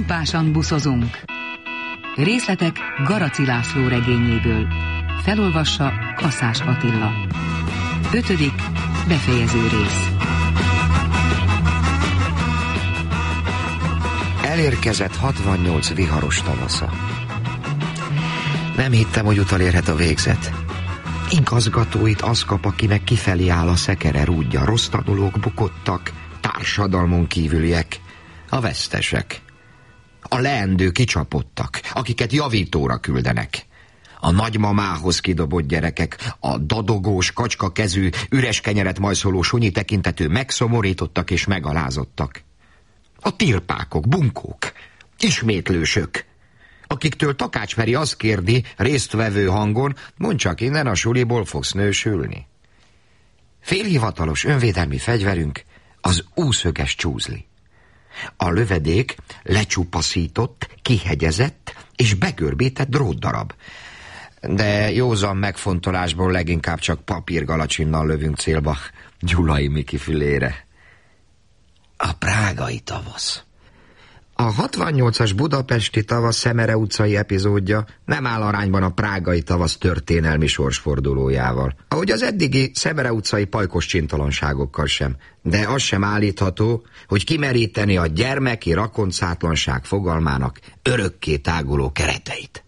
Pompásan buszozunk. Részletek Garaci László regényéből. Felolvassa Kaszás Attila. 5. befejező rész. Elérkezett 68 viharos tavasza. Nem hittem, hogy utolérhet a végzet. Igazgatóit az kap, akinek kifelé áll a szekere rúdja. Rossz tanulók bukottak, társadalmon kívüliek, a vesztesek. A leendő kicsapottak, akiket javítóra küldenek. A nagymamához kidobott gyerekek, a dadogós, kacska kezű, üres kenyeret majszoló sunyi tekintetű megszomorítottak és megalázottak. A tirpákok, bunkók, ismétlősök, akiktől Takács Feri azt kérdi résztvevő hangon, mondd csak, innen a suliból fogsz nősülni. Félhivatalos önvédelmi fegyverünk az úszöges csúzli. A lövedék lecsupaszított, kihegyezett és begörbített drótdarab. De józan megfontolásból leginkább csak papírgalacsinnal lövünk célba Gyulai Miki fülére. A prágai tavasz. A 68-as budapesti tavasz Szemere utcai epizódja nem áll arányban a prágai tavasz történelmi sorsfordulójával. Ahogy az eddigi Szemere utcai pajkos csintalanságokkal sem. De az sem állítható, hogy kimeríteni a gyermeki rakoncátlanság fogalmának örökké táguló kereteit.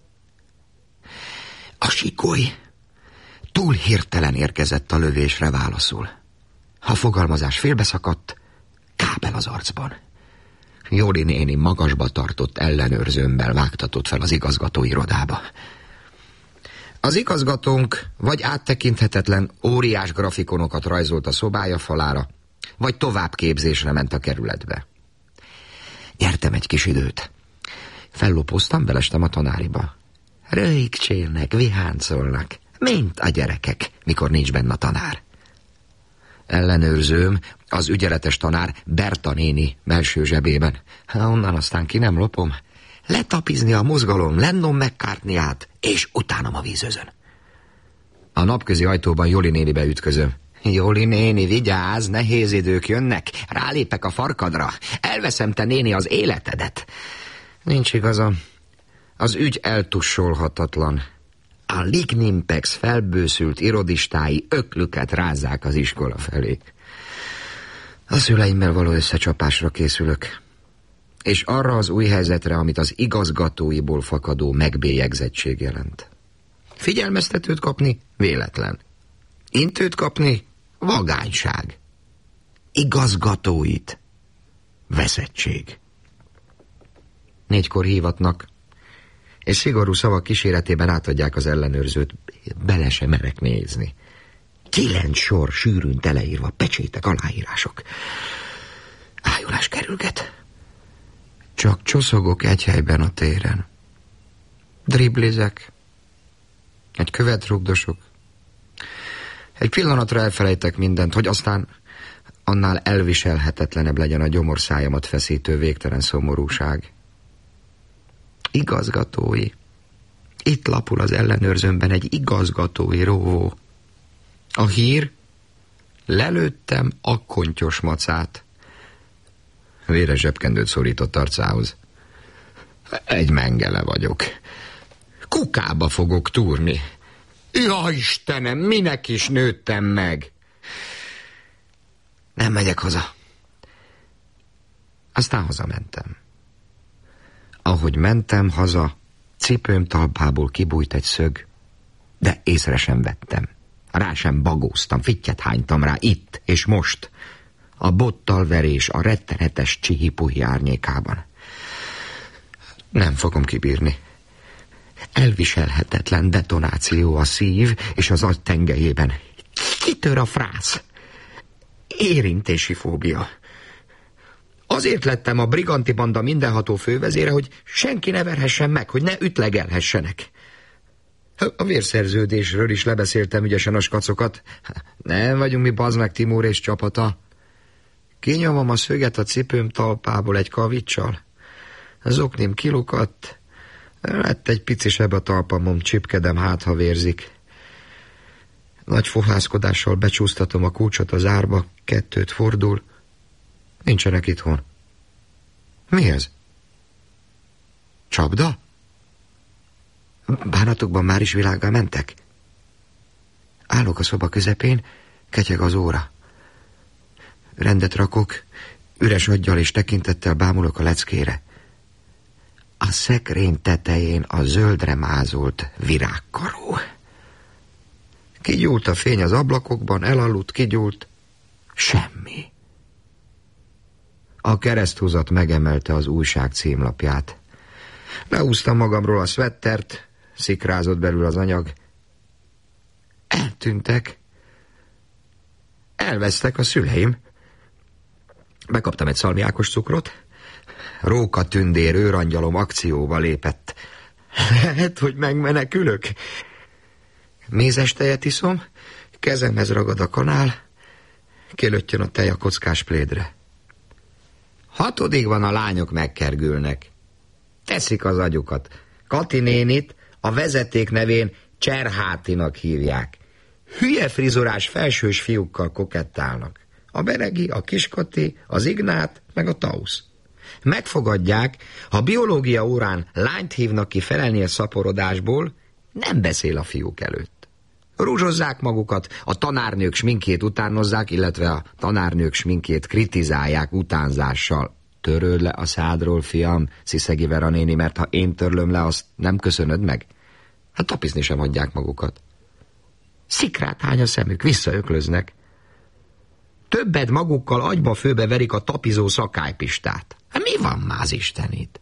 A sikoly túl hirtelen érkezett a lövésre válaszul. A fogalmazás félbeszakadt, kábel az arcban. Joli néni magasba tartott ellenőrzőmmel vágtatott fel az igazgató irodába. Az igazgatónk vagy áttekinthetetlen óriás grafikonokat rajzolt a szobája falára, vagy továbbképzésre ment a kerületbe. Nyertem egy kis időt. Fellopoztam, belestem a tanáriba. Röhigcsélnek, viháncolnak, mint a gyerekek, mikor nincs benne a tanár. Ellenőrzőm, az ügyeletes tanár Berta néni melső zsebében. Onnan aztán ki nem lopom. Letapizni a mozgalom, Lennon McCartney-át, és utánam a vízözön. A napközi ajtóban Joli nénibe ütközöm. Joli néni, vigyázz, nehéz idők jönnek, rálépek a farkadra, elveszem te néni az életedet. Nincs igaza, az ügy eltussolhatatlan. A Lignimpex felbőszült irodistái öklüket rázzák az iskola felé. A szüleimmel való összecsapásra készülök. És arra az új helyzetre, amit az igazgatóiból fakadó megbélyegzettség jelent. Figyelmeztetőt kapni véletlen. Intőt kapni vagányság. Igazgatóit veszettség. 4-kor hívatnak, és szigorú szavak kíséretében átadják az ellenőrzőt. Bele sem merek nézni. 9 sor sűrűn teleírva, pecsétek, aláírások. Ájulás kerülget. Csak csoszogok egy helyben a téren. Driblizek. Egy követ rugdosok. Egy pillanatra elfelejtek mindent, hogy aztán annál elviselhetetlenebb legyen a gyomorszájamat feszítő végtelen szomorúság. Igazgatói. Itt lapul az ellenőrzőmben egy igazgatói róvó. A hír: lelőttem a kontyos macát. Véres zsebkendőt szorított arcához. Egy mengele vagyok. Kukába fogok túrni. Ja, Istenem, minek is nőttem meg? Nem megyek haza. Aztán hazamentem. Ahogy mentem haza, cipőm talpából kibújt egy szög, de észre sem vettem. Rá sem bagóztam, fittyet hánytam rá itt és most, a bottal verés a rettenetes csihipuhi árnyékában. Nem fogom kibírni. Elviselhetetlen detonáció a szív és az agy tengelyében. Kitör a frász. Érintési fóbia. Azért lettem a briganti banda mindenható fővezére, hogy senki ne verhessen meg, hogy ne ütlegelhessenek. A vérszerződésről is lebeszéltem ügyesen a skacokat. Nem vagyunk mi, bazd meg, Timur és csapata. Kinyomom a szöget a cipőm talpából egy kavicsal. Az oknim kilukadt. Lett egy picisebb a talpamom, csipkedem, hát ha vérzik. Nagy fohászkodással becsúsztatom a kulcsot az árba, 2 fordul. Nincsenek itthon. Mi ez? Csapda? Bánatokban már is világgá mentek? Állok a szoba közepén, ketyeg az óra. Rendet rakok, üres aggyal és tekintettel bámulok a leckére. A szekrény tetején a zöldre mázult virágkaró. Kigyúlt a fény az ablakokban, elaludt, kigyúlt. Semmi. A kereszthúzat megemelte az újság címlapját. Lehúztam magamról a szvettert, szikrázott belül az anyag. Eltűntek. Elvesztek a szüleim. Bekaptam egy szalmiákos cukrot. Róka tündér őrangyalom akcióba lépett. Lehet, hogy megmenekülök. Mézes tejet iszom, kezemhez ragad a kanál, kilöttyön a tej a kockás plédre. 6. a lányok megkergülnek. Teszik az agyukat. Kati nénit a vezeték nevén Cserhátinak hívják. Hülye frizurás felsős fiúkkal kokettálnak. A Beregi, a Kiskati, az Ignát, meg a Tausz. Megfogadják, ha biológia órán lányt hívnak ki felelni a szaporodásból, nem beszél a fiúk előtt. Rúzsozzák magukat, a tanárnők sminkjét utánozzák, illetve a tanárnők sminkjét kritizálják utánzással. Töröld le a szádról, fiam, sziszegi Vera néni, mert ha én törlöm le, azt nem köszönöd meg. Hát tapizni sem adják magukat. Szikrát hány a szemük, visszaöklöznek. Többet magukkal agyba főbe verik a tapizó szakálypistát. Hát mi van már az istenit?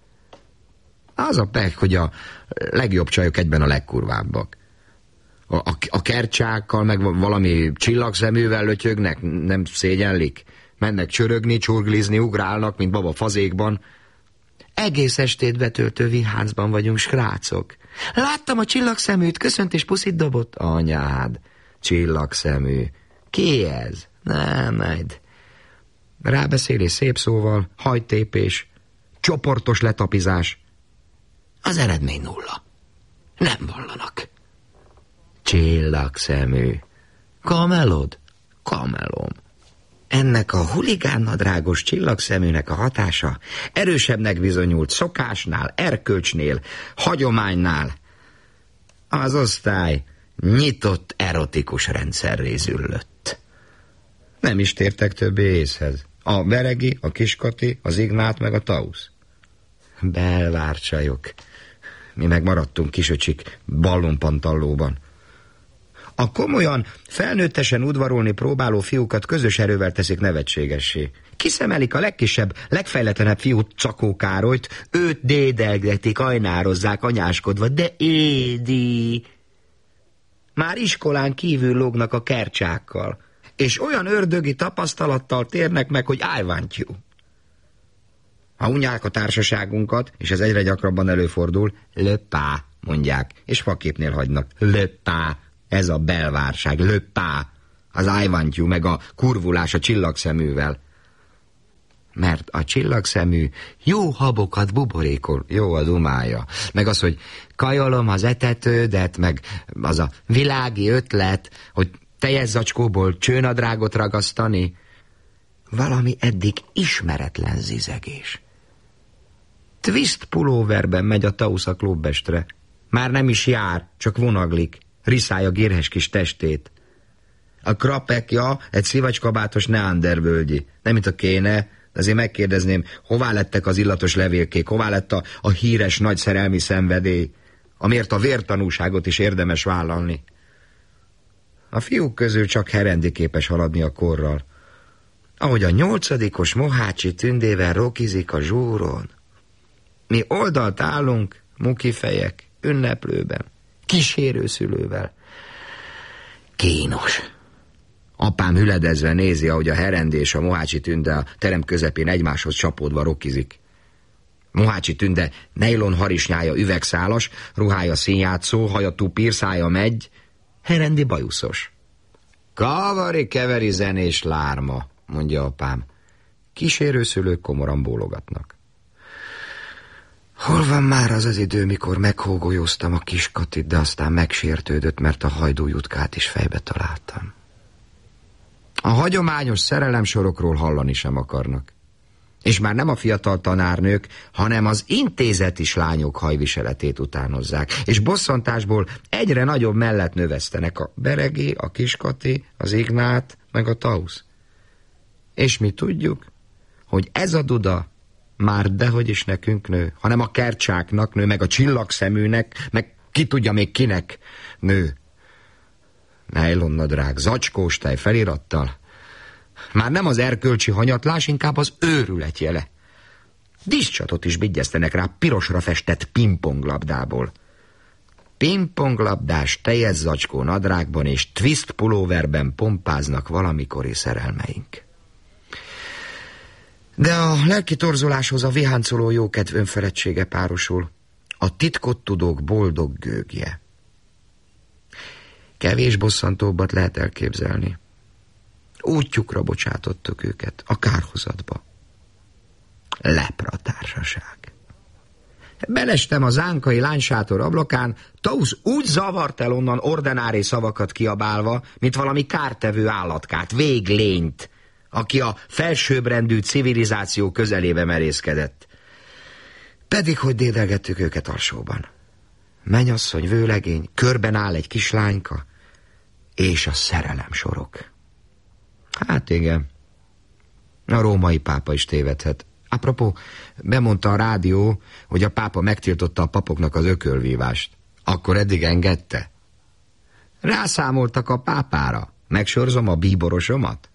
Az a pek, hogy a legjobb csajok egyben a legkurvábbak. A kercsákkal, meg valami csillagszeművel lötyögnek, nem szégyenlik. Mennek csörögni, csurglizni, ugrálnak, mint baba fazékban. Egész estét betöltő viháncban vagyunk, skrácok. Láttam a csillagszeműt, köszönt és puszit dobott. Anyád, csillagszemű. Ki ez? Nem, majd. Rábeszélés szép szóval, hajtépés, csoportos letapizás. Az eredmény 0. Nem vallanak. Csillagszemű. Kamelod? Kamelom. Ennek a huligánnadrágos csillagszeműnek a hatása erősebbnek bizonyult szokásnál, erkölcsnél, hagyománynál. Az osztály nyitott erotikus rendszerré züllött. Nem is tértek többé észhez. A Beregi, a Kiskati, az Ignát meg a Tausz. Belvárcsajok. Mi meg maradtunk kisöcsik ballonpantallóban. A komolyan, felnőttesen udvarolni próbáló fiúkat közös erővel teszik nevetségessé. Kiszemelik a legkisebb, legfejletlenebb fiút, Czakó Károlyt, őt dédelgetik, ajnározzák anyáskodva, de Édi! Már iskolán kívül lógnak a kercsákkal, és olyan ördögi tapasztalattal térnek meg, hogy I want you. Ha unják a társaságunkat, és ez egyre gyakrabban előfordul, löppá, mondják, és faképnél hagynak. Löppá, ez a belvárság, löppá, az I want you, meg a kurvulás a csillagszeművel. Mert a csillagszemű jó habokat buborékol, jó a dumája. Meg az, hogy kajolom az etetődet, meg az a világi ötlet, hogy teljes zacskóból csőnadrágot ragasztani. Valami eddig ismeretlen zizegés. Twist pulóverben megy a Tausz a klubestre. Már nem is jár, csak vonaglik. Riszálja gérhes kis testét. A krapekja egy szivacskabátos neandervölgyi. Nem mint a kéne, de azért megkérdezném, hová lettek az illatos levélkék, hová lett a híres nagy szerelmi szenvedély, amiért a vértanúságot is érdemes vállalni. A fiúk közül csak Herendi képes haladni a korral. Ahogy a 8. Mohácsi Tündével rokizik a zsúron. Mi oldalt állunk, mukifejek, ünneplőben, kísérőszülővel. Kínos. Apám hüledezve nézi, ahogy a Herendi és a Mohácsi Tünde a terem közepén egymáshoz csapódva rokizik. Mohácsi Tünde nejlon harisnyája üvegszálas, ruhája színjátszó, haja tupír, szája megy, Herendi bajuszos. Kavari, keveri zenés lárma, mondja apám. Kísérőszülők komoran bólogatnak. Hol van már az az idő, mikor meghógolyoztam a Kiskatit, de aztán megsértődött, mert a Hajdú Jutkát is fejbe találtam. A hagyományos szerelemsorokról hallani sem akarnak. És már nem a fiatal tanárnők, hanem az intézetis lányok hajviseletét utánozzák, és bosszantásból egyre nagyobb mellett növesztenek a Beregi, a Kiskati, az Ignát, meg a Tausz. És mi tudjuk, hogy ez a duda már dehogy is nekünk nő, hanem a Kercsáknak nő, meg a Csillagszeműnek, meg ki tudja még kinek nő. Nejlonnadrág, zacskós tej felirattal. Már nem az erkölcsi hanyatlás, inkább az őrület jele. Diszcsatot is vigyeztenek rá pirosra festett pingponglabdából. Pingponglabdás, tejes zacskó nadrágban és twist pulóverben pompáznak valamikori szerelmeink. De a lelki torzuláshoz a viháncoló jókedv önfeledtsége párosul, a titkot tudók boldog gőgje. Kevés bosszantóbbat lehet elképzelni. Útjukra bocsátottuk őket, a kárhozatba. Lepratársaság. Belestem a zánkai lánysátor ablakán, Tausz úgy zavart el onnan ordinári szavakat kiabálva, mint valami kártevő állatkát, véglényt, aki a felsőbbrendű civilizáció közelébe merészkedett. Pedig, hogy dédelgettük őket alsóban. Mennyasszony, vőlegény, körben áll egy kislányka, és a szerelemsorok. Hát igen, a római pápa is tévedhet. Apropó, bemondta a rádió, hogy a pápa megtiltotta a papoknak az ökölvívást. Akkor eddig engedte? Rászámoltak a pápára. Megsorzom a bíborosomat?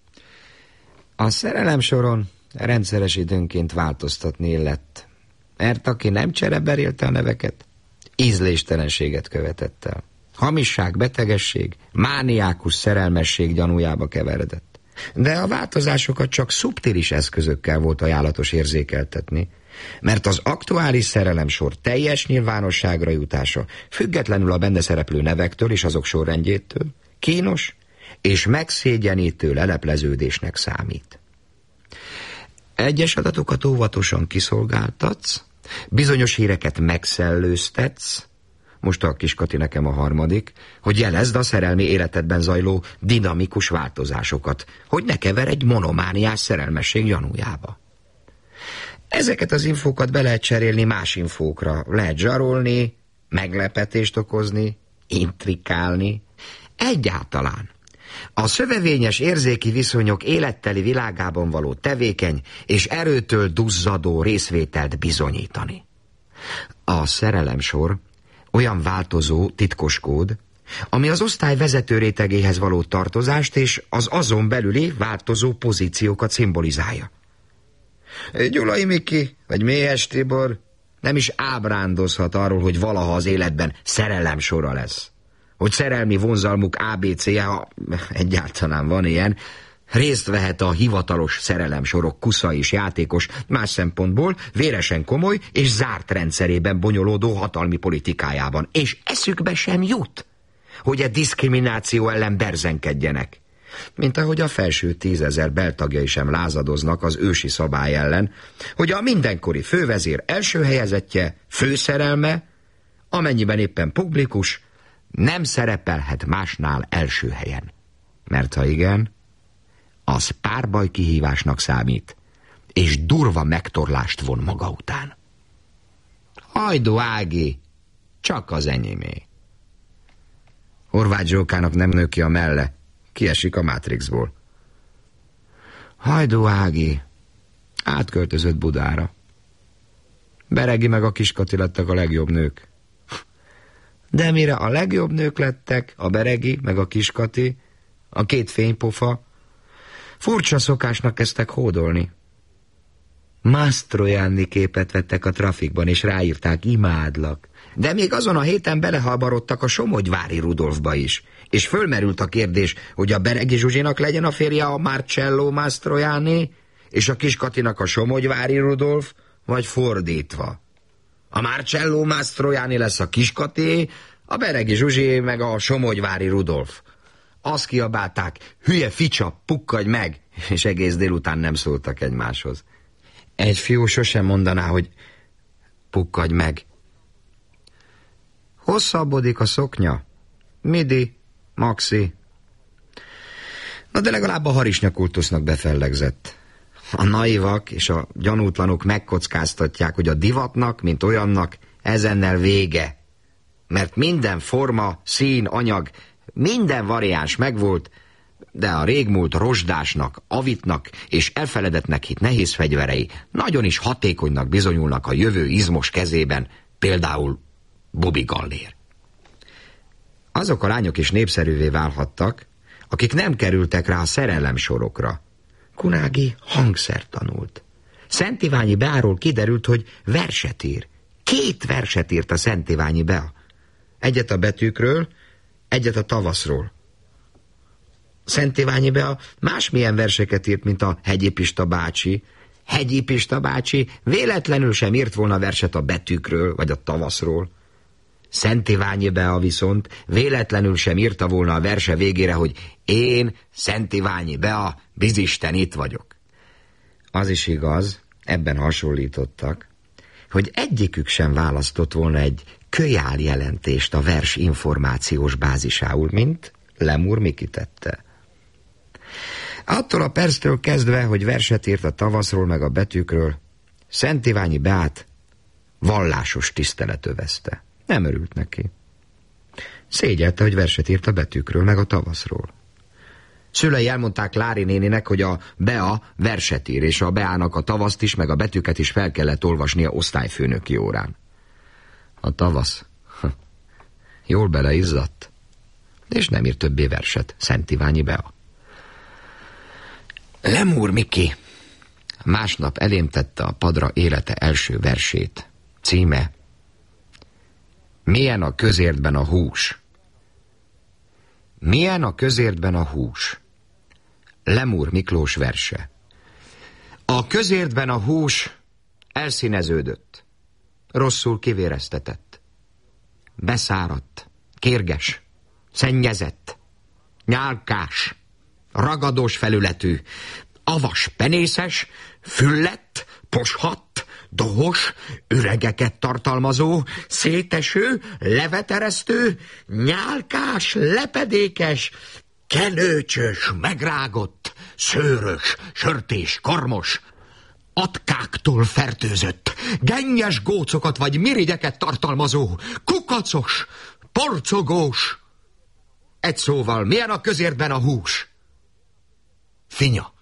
A szerelemsoron rendszeres időnként változtatni illett, mert aki nem csereberélte a neveket, ízléstelenséget követett el. Hamisság, betegesség, mániákus szerelmesség gyanújába keveredett. De a változásokat csak szubtilis eszközökkel volt ajánlatos érzékeltetni, mert az aktuális szerelemsor teljes nyilvánosságra jutása, függetlenül a benne szereplő nevektől és azok sorrendjétől, kínos és megszégyenítő lelepleződésnek számít. Egyes adatokat óvatosan kiszolgáltatsz, bizonyos híreket megszellőztetsz, most a Kiskati nekem a harmadik, hogy jelezd a szerelmi életedben zajló dinamikus változásokat, hogy ne keveredj monomániás szerelmesség gyanújába. Ezeket az infókat be lehet cserélni más infókra, lehet zsarolni, meglepetést okozni, intrikálni. Egyáltalán a szövevényes érzéki viszonyok életteli világában való tevékeny és erőtől duzzadó részvételt bizonyítani. A szerelemsor olyan változó, titkos kód, ami az osztály vezető rétegéhez való tartozást és az azon belüli változó pozíciókat szimbolizálja. Gyulai Miki, vagy Méhes Tibor nem is ábrándozhat arról, hogy valaha az életben szerelemsora lesz. Hogy szerelmi vonzalmuk ABC-je, ha egyáltalán van ilyen, részt vehet a hivatalos szerelemsorok kusza és játékos, más szempontból véresen komoly és zárt rendszerében bonyolódó hatalmi politikájában. És eszükbe sem jut, hogy a diszkrimináció ellen berzenkedjenek. Mint ahogy a felső 10 000 beltagjai sem lázadoznak az ősi szabály ellen, hogy a mindenkori fővezér első helyezettje, főszerelme, amennyiben éppen publikus, nem szerepelhet másnál első helyen. Mert ha igen, az párbaj kihívásnak számít, és durva megtorlást von maga után. Hajdó Ági, csak az enyémé. Horváth Zsókának nem nő ki a melle, kiesik a Matrixból. Hajdó Ági átköltözött Budára. Beregi meg a Kiskati lettek a legjobb nők. De mire a legjobb nők lettek, a Beregi meg a Kiskati, a két fénypofa, furcsa szokásnak kezdtek hódolni. Mastroianni képet vettek a trafikban, és ráírták, imádlak. De még azon a héten belehalbarodtak a Somogyvári Rudolfba is, és fölmerült a kérdés, hogy a Beregi Zsuzsinak legyen a férje a Marcello Mastroianni, és a Kiskatinak a Somogyvári Rudolf, vagy fordítva. A Marcello Mastroianni lesz a Kiskati, a Beregi Zsuzsi meg a Somogyvári Rudolf. Azt kiabálták, hülye ficsa, pukkadj meg, és egész délután nem szóltak egymáshoz. Egy fiú sosem mondaná, hogy pukkadj meg. Hosszabbodik a szoknya. Midi, maxi. Na de legalább a harisnyakultusznak befellegzett. A naivak és a gyanútlanok megkockáztatják, hogy a divatnak, mint olyannak, ezennel vége. Mert minden forma, szín, anyag, minden variáns megvolt, de a régmúlt rozsdásnak, avitnak és elfeledetnek hitt nehéz fegyverei nagyon is hatékonynak bizonyulnak a jövő izmos kezében, például Bobby Gallér. Azok a lányok is népszerűvé válhattak, akik nem kerültek rá a szerelemsorokra. Kunági hangszert tanult. Szent Iványi Beáról kiderült, hogy verset ír. 2 verset írt a Szent Iványi Bea. Egyet a betűkről, egyet a tavaszról. Szent Iványi Bea másmilyen verseket írt, mint a Hegyi Pista bácsi. Hegyi Pista bácsi véletlenül sem írt volna verset a betűkről, vagy a tavaszról. Szent Iványi Bea viszont véletlenül sem írta volna a verse végére, hogy én, Szent Iványi Bea, bizisten itt vagyok. Az is igaz, ebben hasonlítottak, hogy egyikük sem választott volna egy kölyál jelentést a vers információs bázisául, mint Lemur Miki tette. Attól a perctől kezdve, hogy verset írt a tavaszról meg a betűkről, Szent Iványi Beát vallásos tisztelet övezte. Nem örült neki. Szégyelte, hogy verset írt a betűkről meg a tavaszról. Szülei elmondták Lári néninek, hogy a Bea verset ír, és a Beának a tavaszt is, meg a betűket is fel kellett olvasnia osztályfőnöki órán. A tavasz jól beleizzadt, és nem írt többé verset Szent Iványi Bea. Lemur Miki másnap elém tette a padra élete első versét. Címe: Milyen a közértben a hús? Milyen a közértben a hús? Lemur Miklós verse. A közértben a hús elszíneződött, rosszul kivéreztetett, beszáradt, kérges, szennyezett, nyálkás, ragadós felületű, avas penészes, füllett, poshadt, dohos, üregeket tartalmazó, széteső, leveteresztő, nyálkás, lepedékes, kenőcsös, megrágott, szőrös, sörtés, karmos, atkáktól fertőzött, gennyes gócokat vagy mirigyeket tartalmazó, kukacos, porcogós. Egy szóval, milyen a közértben a hús? Finya.